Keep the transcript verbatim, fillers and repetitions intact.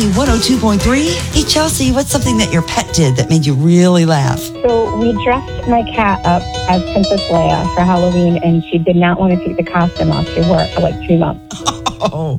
B one oh two point three. Hey, Chelsea, what's something that your pet did that made you really laugh? So we dressed my cat up as Princess Leia for Halloween, and she did not want to take the costume off. She wore it for like two months. Oh,